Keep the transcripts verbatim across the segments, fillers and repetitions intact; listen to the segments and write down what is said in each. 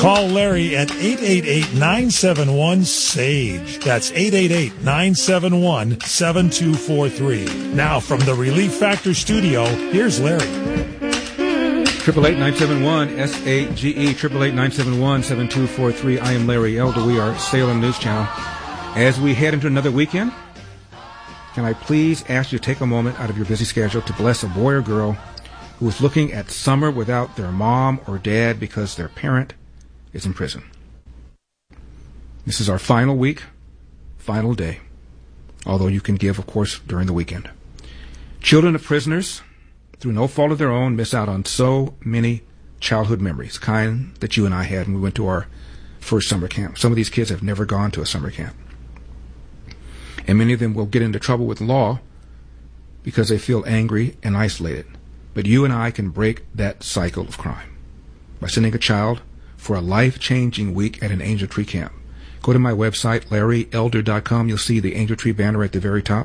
Call Larry at eight eight eight, nine seven one, S A G E. That's eight eight eight, nine seven one, seven two four three. Now from the Relief Factor studio, here's Larry. Triple eight nine seven one S A G E, triple eight nine seven one seven two four three. I am Larry Elder. We are Salem News Channel. As we head into another weekend, can I please ask you to take a moment out of your busy schedule to bless a boy or girl who is looking at summer without their mom or dad because their parent is in prison. This is our final week, final day, although you can give, of course, during the weekend. Children of prisoners, through no fault of their own, miss out on so many childhood memories, kind that you and I had when we went to our first summer camp. Some of these kids have never gone to a summer camp. And many of them will get into trouble with law because they feel angry and isolated. But you and I can break that cycle of crime by sending a child for a life-changing week at an Angel Tree camp. Go to my website, larry elder dot com. You'll see the Angel Tree banner at the very top.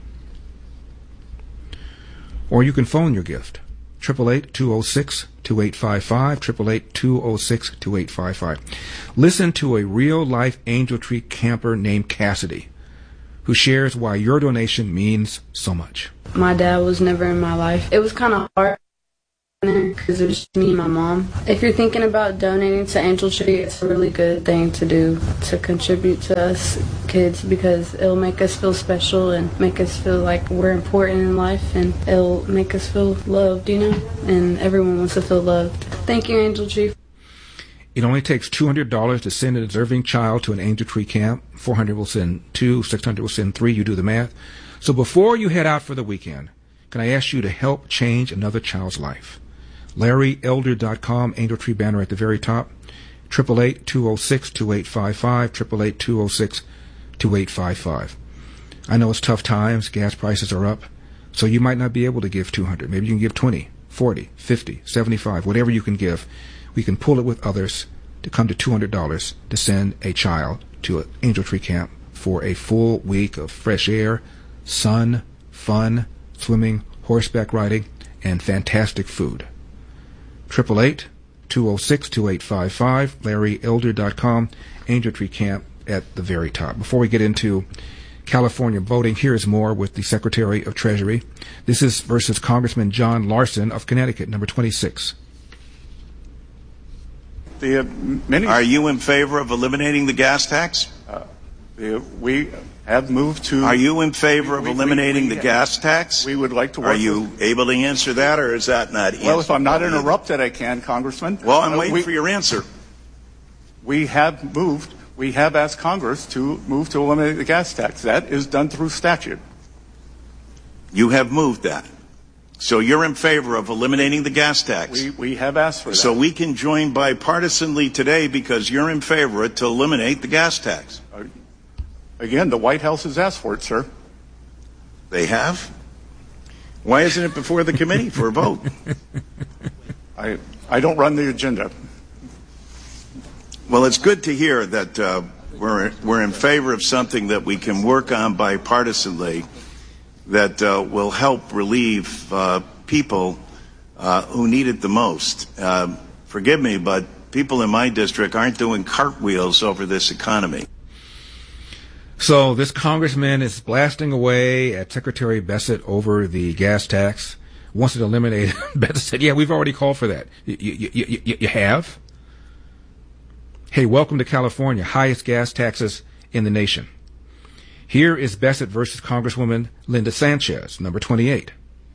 Or you can phone your gift, eight eight eight, two oh six, two eight five five, eight eight eight, two oh six, two eight five five. Listen to a real-life Angel Tree camper named Cassidy, who shares why your donation means so much. My dad was never in my life. It was kind of hard because it was just me and my mom. If you're thinking about donating to Angel Tree, it's a really good thing to do, to contribute to us kids, because it'll make us feel special and make us feel like we're important in life, and it'll make us feel loved, you know, and everyone wants to feel loved. Thank you, Angel Tree. It only takes two hundred dollars to send a deserving child to an Angel Tree camp. four hundred dollars will send two, six hundred dollars will send three. You do the math. So before you head out for the weekend, can I ask you to help change another child's life? larry elder dot com, Angel Tree banner at the very top. eight eight eight, two oh six, two eight five five, eight eight eight, two oh six, two eight five five. I know it's tough times. Gas prices are up. So you might not be able to give two hundred dollars. Maybe you can give twenty, forty, fifty, seventy-five, whatever you can give. We can pull it with others to come to two hundred dollars to send a child to an Angel Tree camp for a full week of fresh air, sun, fun, swimming, horseback riding, and fantastic food. eight eight eight, two oh six, two eight five five, larry elder dot com, Angel Tree Camp at the very top. Before we get into California voting, here is more with the Secretary of Treasury. This is versus Congressman John Larson of Connecticut, number twenty-six. The, uh, many Are you in favor of eliminating the gas tax? Uh, the, we have moved to... Are you in favor we, of we, eliminating we, we, the gas tax? We would like to work Are you with, able to answer that, or is that not Well, if I'm not answerable? interrupted, I can, Congressman. Well, I'm uh, waiting we, for your answer. We have moved, we have asked Congress to move to eliminate the gas tax. That is done through statute. You have moved that. So you're in favor of eliminating the gas tax. We, we have asked for that. So we can join bipartisanly today because you're in favor of it to eliminate the gas tax. Uh, again, the White House has asked for it, sir. They have? Why isn't it before the committee for a vote? I, I don't run the agenda. Well, it's good to hear that uh, we're, we're in favor of something that we can work on bipartisanly that uh, will help relieve uh, people uh, who need it the most. Uh, forgive me, but people in my district aren't doing cartwheels over this economy. So this congressman is blasting away at Secretary Bessent over the gas tax, wants it eliminated. Bessent said, yeah, we've already called for that. You, you, you, you, you have? Hey, welcome to California, highest gas taxes in the nation. Here is Bessent versus Congresswoman Linda Sanchez, number twenty-eight.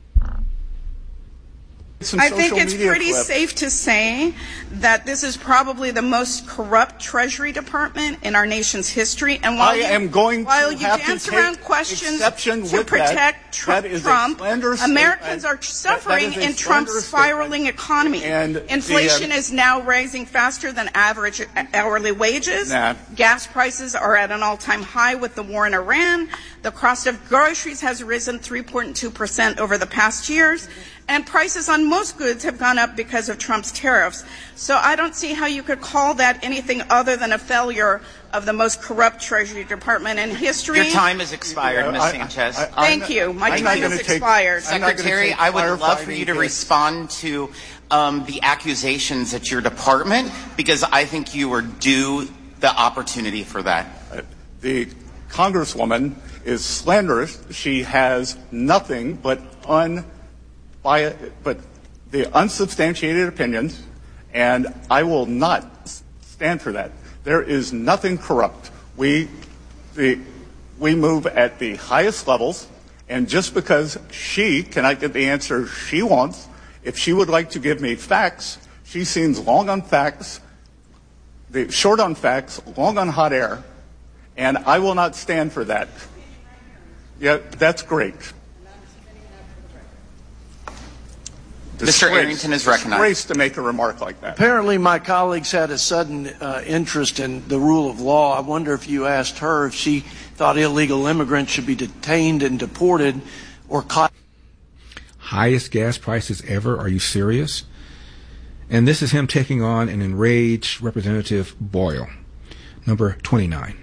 I think it's pretty clip. safe to say that this is probably the most corrupt Treasury Department in our nation's history. And while I you, am going while to you have dance to around take questions exception to with protect tr- that. That Trump, Americans statement. are suffering that, that in Trump's spiraling economy. And Inflation the, uh, is now rising faster than average hourly wages. Nah. Gas prices are at an all-time high with the war in Iran. The cost of groceries has risen three point two percent over the past years. and prices on most goods have gone up because of Trump's tariffs. So I don't see how you could call that anything other than a failure of the most corrupt Treasury Department in history. Your time has expired, Miz Sanchez. I, I, Thank you. My I'm time has expired. Take, Secretary, I would love for you to respond to um, the accusations at your department, because I think you are due the opportunity for that. Uh, the Congresswoman is slanderous. She has nothing but un, but the unsubstantiated opinions, and I will not stand for that. There is nothing corrupt. We, the, we move at the highest levels, and just because she cannot get the answer she wants, if she would like to give me facts, she seems long on facts, the, short on facts, long on hot air, and I will not stand for that. Yeah, that's great. Mister Arrington is recognized. Disgrace to make a remark like that. Apparently my colleagues had a sudden uh, interest in the rule of law. I wonder if you asked her if she thought illegal immigrants should be detained and deported or caught. Highest gas prices ever? Are you serious? And this is him taking on an enraged Representative Boyle. Number twenty-nine.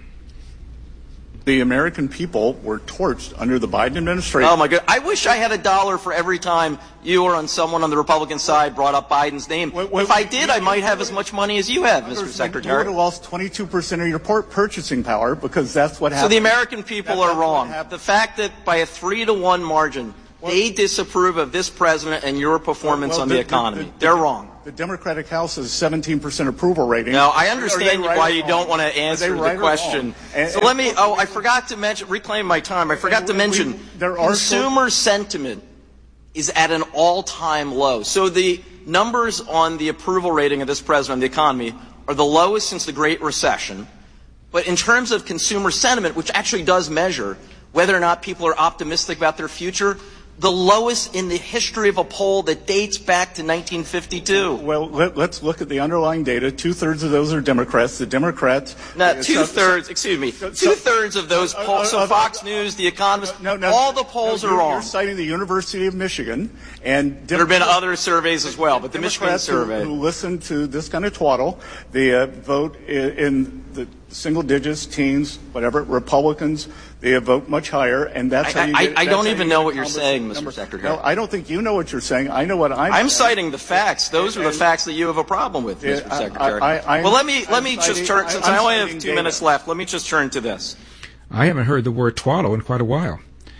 The American people were torched under the Biden administration. Oh, my God. I wish I had a dollar for every time you or on someone on the Republican side brought up Biden's name. Wait, wait, if I did, I might have as much money as you have, Mister Secretary. You would have lost twenty-two percent of your purchasing power, because that's what happened. So the American people that's are wrong. The fact that by a three to one margin, well, they disapprove of this president and your performance well, well, on the, the economy. The, the, They're wrong. The Democratic House has seventeen percent approval rating. Now, I understand right why you don't want to answer the question. And, so and, let me, oh, I forgot to mention, reclaim my time, I forgot to mention, we, there are consumer so, sentiment is at an all-time low. So the numbers on the approval rating of this president of the economy are the lowest since the Great Recession. But in terms of consumer sentiment, which actually does measure whether or not people are optimistic about their future, the lowest in the history of a poll that dates back to nineteen fifty-two. Well, let, let's look at the underlying data. Two-thirds of those are Democrats. The Democrats... No, two-thirds, excuse me, so, two-thirds of those polls, uh, uh, so uh, Fox uh, News, The Economist, no, no, all the polls no, are wrong. You're citing the University of Michigan, and... There have been other surveys as well, but the Democrats Michigan survey... Who, who listen to this kind of twaddle, they uh, vote in, in the single digits, teens, whatever, Republicans... They vote much higher, and that's how you I, get, I, I don't even know what you're saying, Mister Secretary. No, I don't think you know what you're saying. I know what I'm I'm saying. citing the facts. Those and, are the facts that you have a problem with, Mister I, Secretary. I, I, well, let me let I'm me citing, just turn, since I'm I only have two data. minutes left, let me just turn to this. I haven't heard the word twaddle in quite a while.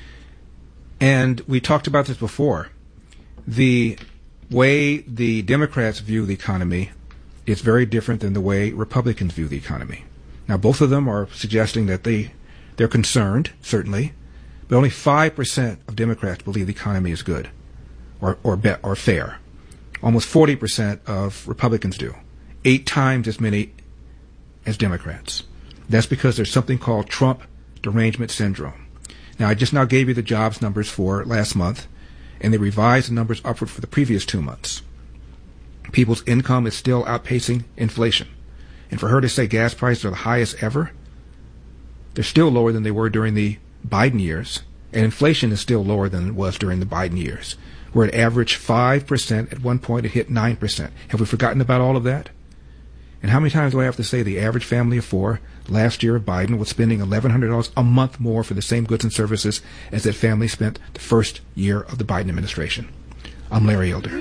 And we talked about this before. The way the Democrats view the economy is very different than the way Republicans view the economy. Now, both of them are suggesting that they They're concerned, certainly, but only five percent of Democrats believe the economy is good or or, be, or fair. Almost forty percent of Republicans do, eight times as many as Democrats. That's because there's something called Trump derangement syndrome. Now, I just now gave you the jobs numbers for last month, and they revised the numbers upward for the previous two months. People's income is still outpacing inflation. And for her to say gas prices are the highest ever, they're still lower than they were during the Biden years, and inflation is still lower than it was during the Biden years. We're at average five percent. At one point, it hit nine percent. Have we forgotten about all of that? And how many times do I have to say the average family of four last year, Biden was spending eleven hundred dollars a month more for the same goods and services as that family spent the first year of the Biden administration? I'm Larry Elder.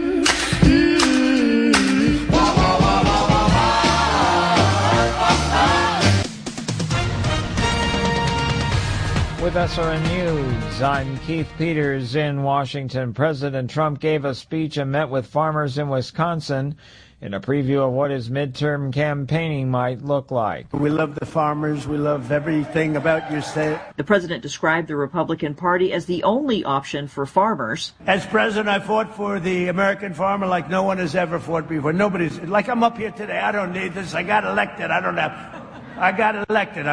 With S R N News, I'm Keith Peters in Washington. President Trump gave a speech and met with farmers in Wisconsin in a preview of what his midterm campaigning might look like. We love the farmers. We love everything about your state. The president described the Republican Party as the only option for farmers. As president, I fought for the American farmer like no one has ever fought before. Nobody's, like I'm up here today. I don't need this. I got elected. I don't have, I got elected. I'm here.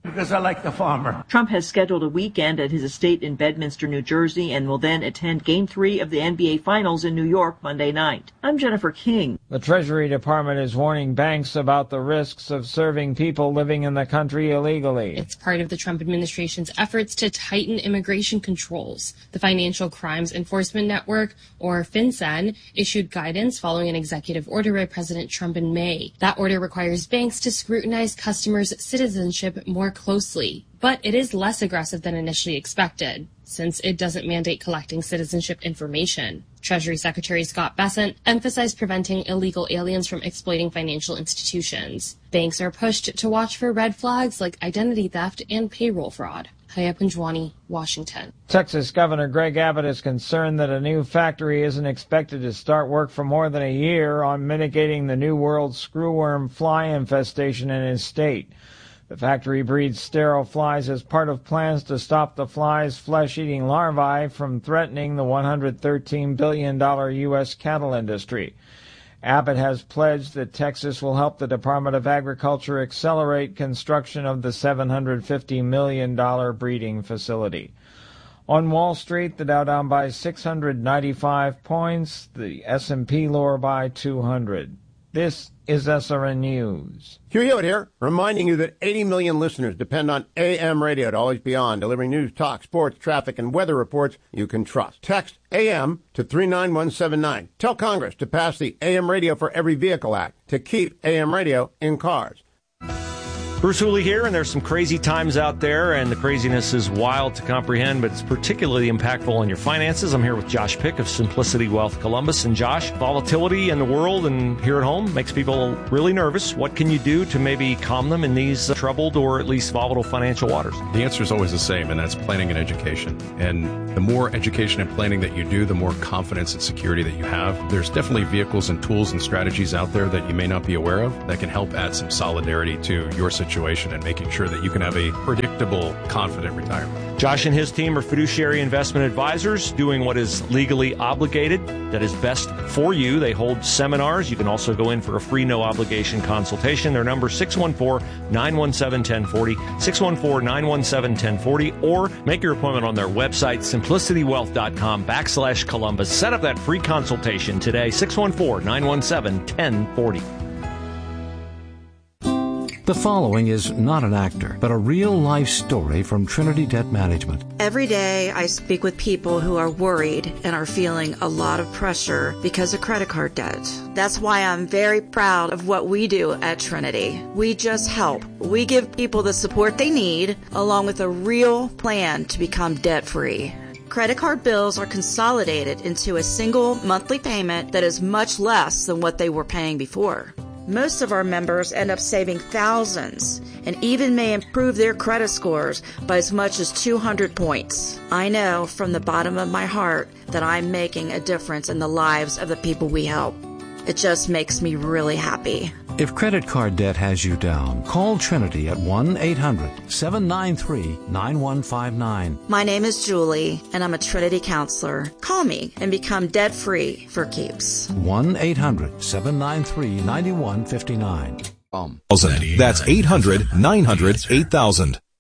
Because I like the farmer. Trump has scheduled a weekend at his estate in Bedminster, New Jersey, and will then attend Game three of the N B A Finals in New York Monday night. I'm Jennifer King. The Treasury Department is warning banks about the risks of serving people living in the country illegally. It's part of the Trump administration's efforts to tighten immigration controls. The Financial Crimes Enforcement Network, or FinCEN, issued guidance following an executive order by President Trump in May. That order requires banks to scrutinize customers' citizenship more closely, but it is less aggressive than initially expected, since it doesn't mandate collecting citizenship information. Treasury Secretary Scott Bessent emphasized preventing illegal aliens from exploiting financial institutions. Banks are pushed to watch for red flags like identity theft and payroll fraud. Haya Panjwani, Washington. Texas Governor Greg Abbott is concerned that a new factory isn't expected to start work for more than a year on mitigating the New World screwworm fly infestation in his state. The factory breeds sterile flies as part of plans to stop the flies' flesh-eating larvae from threatening the one hundred thirteen billion dollars U S cattle industry. Abbott has pledged that Texas will help the Department of Agriculture accelerate construction of the seven hundred fifty million dollars breeding facility. On Wall Street, the Dow down by six hundred ninety-five points, the S and P lower by two hundred. This is S R N News. Hugh Hewitt here, reminding you that eighty million listeners depend on A M radio to always be on, delivering news, talk, sports, traffic, and weather reports you can trust. Text A M to three nine one seven nine. Tell Congress to pass the A M Radio for Every Vehicle Act to keep A M radio in cars. Bruce Hooley here, and there's some crazy times out there, and the craziness is wild to comprehend, but it's particularly impactful on your finances. I'm here with Josh Pick of Simplicity Wealth Columbus. And Josh, volatility in the world and here at home makes people really nervous. What can you do to maybe calm them in these uh, troubled or at least volatile financial waters? The answer is always the same, and that's planning and education. And the more education and planning that you do, the more confidence and security that you have. There's definitely vehicles and tools and strategies out there that you may not be aware of that can help add some solidarity to your situation and making sure that you can have a predictable, confident retirement. Josh and his team are fiduciary investment advisors doing what is legally obligated, that is best for you. They hold seminars. You can also go in for a free, no-obligation consultation. Their number is six one four, nine one seven, one oh four oh, six one four, nine one seven, one oh four oh, or make your appointment on their website, simplicitywealth.com backslash Columbus. Set up that free consultation today, six one four, nine one seven, one oh four oh. The following is not an actor, but a real-life story from Trinity Debt Management. Every day I speak with people who are worried and are feeling a lot of pressure because of credit card debt. That's why I'm very proud of what we do at Trinity. We just help. We give people the support they need, along with a real plan to become debt-free. Credit card bills are consolidated into a single monthly payment that is much less than what they were paying before. Most of our members end up saving thousands and even may improve their credit scores by as much as two hundred points. I know from the bottom of my heart that I'm making a difference in the lives of the people we help. It just makes me really happy. If credit card debt has you down, call Trinity at one eight hundred, seven nine three, nine one five nine. My name is Julie, and I'm a Trinity counselor. Call me and become debt-free for keeps. one eight hundred, seven nine three, nine one five nine. That's eight hundred, nine hundred, eight thousand.